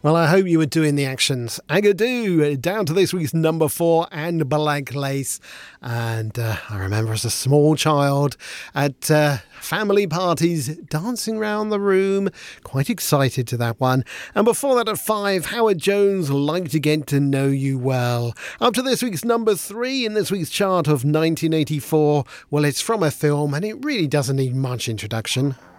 Well, I hope you were doing the actions. Agadoo, down to this week's number 4 and Black Lace. And I remember as a small child at family parties, dancing around the room, quite excited to that one. And before that at 5, Howard Jones, Like to Get to Know You Well. Up to this week's number 3 in this week's chart of 1984. Well, it's from a film and it really doesn't need much introduction.